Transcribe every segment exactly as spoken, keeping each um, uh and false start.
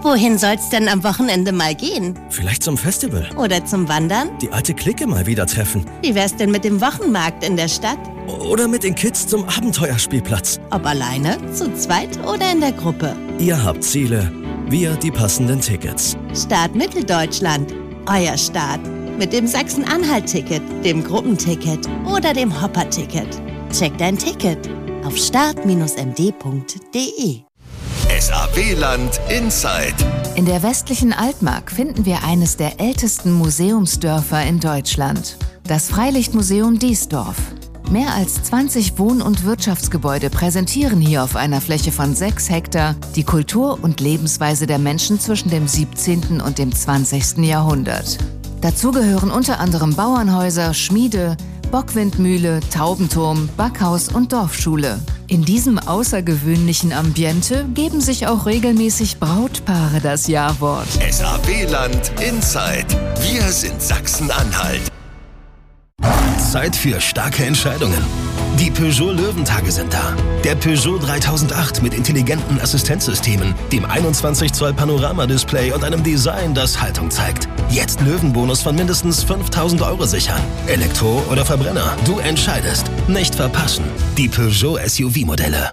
Wohin soll's denn am Wochenende mal gehen? Vielleicht zum Festival. Oder zum Wandern? Die alte Clique mal wieder treffen. Wie wär's denn mit dem Wochenmarkt in der Stadt? Oder mit den Kids zum Abenteuerspielplatz. Ob alleine, zu zweit oder in der Gruppe. Ihr habt Ziele, wir die passenden Tickets. Start Mitteldeutschland. Euer Start. Mit dem Sachsen-Anhalt-Ticket, dem Gruppenticket oder dem Hopper-Ticket. Check dein Ticket auf start Bindestrich m d Punkt d e. S A W-Land Inside. In der westlichen Altmark finden wir eines der ältesten Museumsdörfer in Deutschland. Das Freilichtmuseum Diesdorf. Mehr als zwanzig Wohn- und Wirtschaftsgebäude präsentieren hier auf einer Fläche von sechs Hektar die Kultur und Lebensweise der Menschen zwischen dem siebzehnten und dem zwanzigsten Jahrhundert. Dazu gehören unter anderem Bauernhäuser, Schmiede, Bockwindmühle, Taubenturm, Backhaus und Dorfschule. In diesem außergewöhnlichen Ambiente geben sich auch regelmäßig Brautpaare das Ja-Wort. S A W-Land Inside. Wir sind Sachsen-Anhalt. Zeit für starke Entscheidungen. Die Peugeot Löwentage sind da. Der Peugeot dreitausendacht mit intelligenten Assistenzsystemen, dem einundzwanzig Zoll Panoramadisplay und einem Design, das Haltung zeigt. Jetzt Löwenbonus von mindestens fünftausend Euro sichern. Elektro oder Verbrenner, du entscheidest. Nicht verpassen. Die Peugeot S U V-Modelle.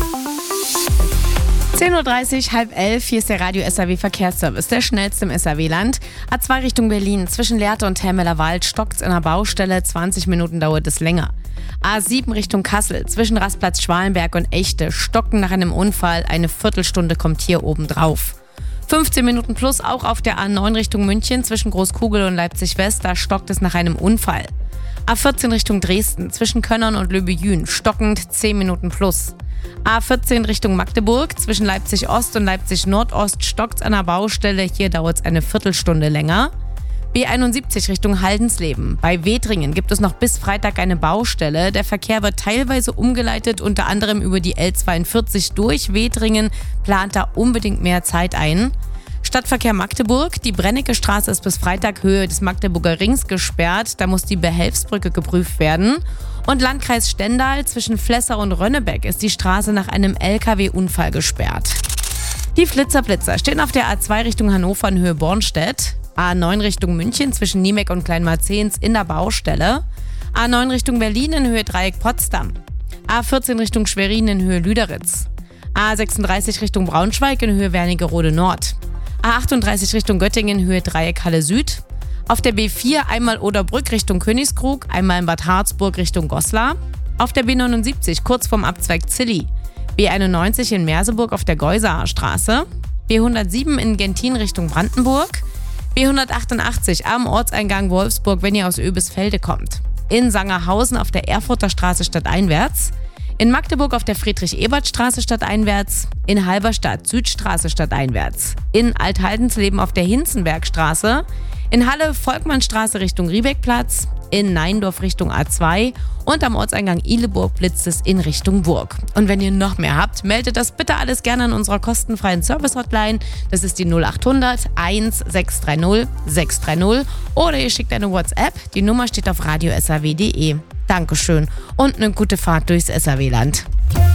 zehn Uhr dreißig, halb elf, hier ist der Radio S A W Verkehrsservice, der schnellste im S A W-Land. A zwei Richtung Berlin, zwischen Lehrte und Helmeler Wald stockt's in der Baustelle, zwanzig Minuten dauert es länger. A sieben Richtung Kassel, zwischen Rastplatz Schwalenberg und Echte, stocken nach einem Unfall, eine Viertelstunde kommt hier oben drauf. fünfzehn Minuten plus auch auf der A neun Richtung München, zwischen Großkugel und Leipzig-West, da stockt es nach einem Unfall. A vierzehn Richtung Dresden, zwischen Könnern und Löbejün, stockend zehn Minuten plus. A vierzehn Richtung Magdeburg, zwischen Leipzig-Ost und Leipzig-Nordost stockt's an der Baustelle, hier dauert's eine Viertelstunde länger. B einundsiebzig Richtung Haldensleben. Bei Wedringen gibt es noch bis Freitag eine Baustelle. Der Verkehr wird teilweise umgeleitet, unter anderem über die L zweiundvierzig durch Wedringen, plant da unbedingt mehr Zeit ein. Stadtverkehr Magdeburg, die Brennecke Straße ist bis Freitag Höhe des Magdeburger Rings gesperrt, da muss die Behelfsbrücke geprüft werden. Und Landkreis Stendal, zwischen Flessau und Rönnebeck ist die Straße nach einem L K W-Unfall gesperrt. Die Flitzerblitzer stehen auf der A zwei Richtung Hannover in Höhe Bornstedt, A neun Richtung München zwischen Niemek und Kleinmarzehns in der Baustelle, A neun Richtung Berlin in Höhe Dreieck Potsdam, A vierzehn Richtung Schwerin in Höhe Lüderitz, A sechsunddreißig Richtung Braunschweig in Höhe Wernigerode Nord, A achtunddreißig Richtung Göttingen in Höhe Dreieck Halle Süd, auf der B vier einmal Oderbrück Richtung Königskrug, einmal in Bad Harzburg Richtung Goslar, auf der B neunundsiebzig kurz vorm Abzweig Zilli, B einundneunzig in Merseburg auf der Geusaer Straße, B hundertsieben in Gentin Richtung Brandenburg, B hundertachtundachtzig am Ortseingang Wolfsburg, wenn ihr aus Oebisfelde kommt, in Sangerhausen auf der Erfurter Straße stadteinwärts, in Magdeburg auf der Friedrich-Ebert-Straße stadteinwärts, in Halberstadt Südstraße stadteinwärts, in Althaldensleben auf der Hinzenbergstraße, in Halle Volkmannstraße Richtung Riebeckplatz, in Neindorf Richtung A zwei und am Ortseingang Ihleburg blitzt es in Richtung Burg. Und wenn ihr noch mehr habt, meldet das bitte alles gerne an unserer kostenfreien Service-Hotline. Das ist die null achthundert eins sechs drei null sechs drei null oder ihr schickt eine WhatsApp. Die Nummer steht auf radio s a w punkt d e. Dankeschön und eine gute Fahrt durchs S A W-Land.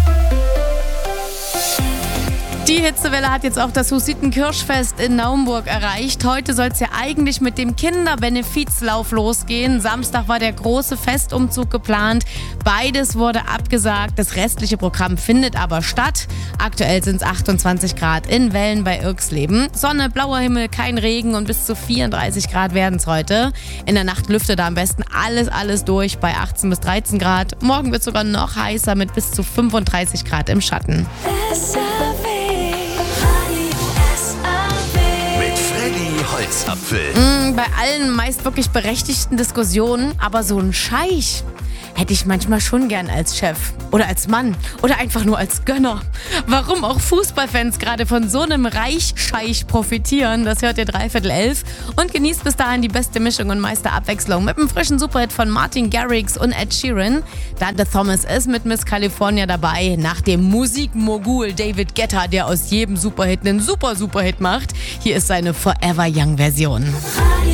Die Hitzewelle hat jetzt auch das Hussitenkirschfest in Naumburg erreicht. Heute soll es ja eigentlich mit dem Kinderbenefizlauf losgehen. Samstag war der große Festumzug geplant. Beides wurde abgesagt. Das restliche Programm findet aber statt. Aktuell sind es achtundzwanzig Grad in Wellen bei Irxleben. Sonne, blauer Himmel, kein Regen und bis zu vierunddreißig Grad werden es heute. In der Nacht lüftet da am besten alles, alles durch bei achtzehn bis dreizehn Grad. Morgen wird es sogar noch heißer mit bis zu fünfunddreißig Grad im Schatten. Holzapfel. Mm, bei allen meist wirklich berechtigten Diskussionen, aber so ein Scheich hätte ich manchmal schon gern als Chef oder als Mann oder einfach nur als Gönner. Warum auch Fußballfans gerade von so einem Reichscheich profitieren, das hört ihr dreiviertel elf und genießt bis dahin die beste Mischung und meiste Abwechslung mit einem frischen Superhit von Martin Garrix und Ed Sheeran. Dante Thomas ist mit Miss California dabei, nach dem Musikmogul David Guetta, der aus jedem Superhit einen Super-Superhit macht. Hier ist seine Forever Young Version.